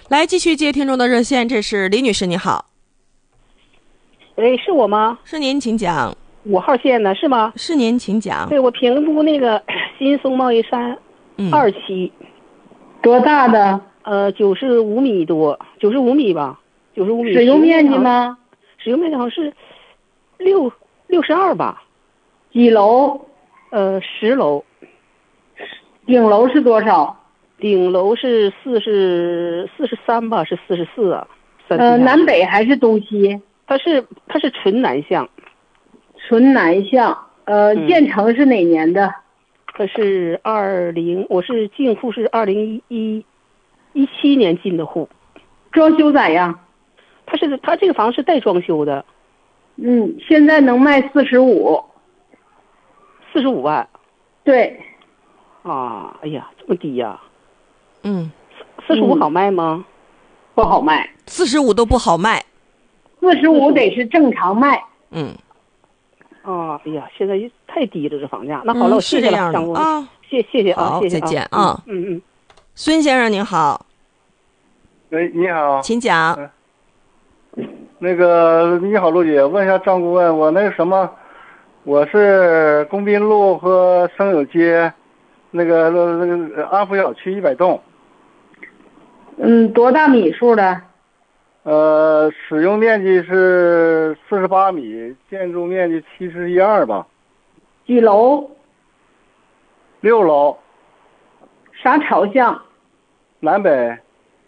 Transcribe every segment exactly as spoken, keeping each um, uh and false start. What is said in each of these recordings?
来继续接听众的热线，这是李女士，你好。 哎，是我吗？ 是您，请讲。 五号线的是吗？ 是您，请讲。 对，我评估那个新松贸易山二期、 嗯，多大的？ 呃，九十五米多，九十五米吧，九十五米。 使用面积吗？ 使用面积好像是六六十二吧。 几楼？ 呃，十楼。 顶楼是多少？ 顶楼是四十四十三吧，是四十四啊。 呃，南北还是东西？ 它是它是纯南向。 纯南向。呃， 嗯、 建成是哪年的？ 它是二零，我是进户是二零一一七年进的户。 装修咋样？ 它是它这个房是带装修的。 嗯，现在能卖四十五。 四十五万。 对。 啊，哎呀，这么低呀、啊！ 嗯， 四十五好卖吗？ 嗯、不好卖， 四十五都不好卖。 四十五得是正常卖。 嗯。 啊，哎呀，现在太低了这房价。那好了，嗯、我谢谢了，张工啊， 谢谢谢啊，谢谢再见啊。 嗯嗯。 孙先生您好。 喂，你好， 请讲。 嗯、那个你好，陆姐，问一下张顾问，我那个什么，我是工滨路和生友街，那个那个安福小区一百栋。 嗯，多大米数的？ 呃，使用面积是四十八米，建筑面积七十一二吧。 几楼？ 六楼。 啥朝向？ 南北。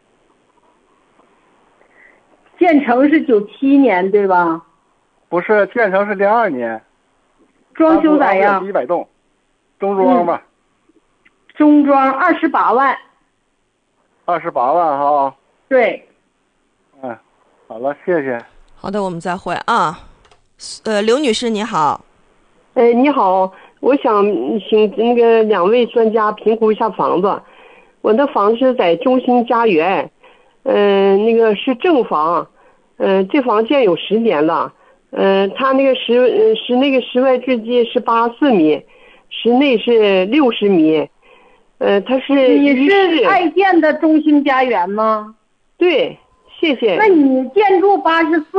建成是九七年对吧？ 不是，建成是零二年。 装修咋样？ 一百栋，中装吧。 嗯、中装二十八万。 二十八万哈。 对。 嗯，好了，谢谢。 好的，我们再会啊。呃，刘女士你好。 哎，你好，我想请那个两位专家评估一下房子。我的房子在中心家园，嗯、呃，那个是正房，嗯、呃，这房建有十年了，嗯、呃，它那个室室那个室外最低是八十四米，室内是六十米，呃，它是你是爱建的中心家园吗？ 对。谢谢。 那你建筑八十四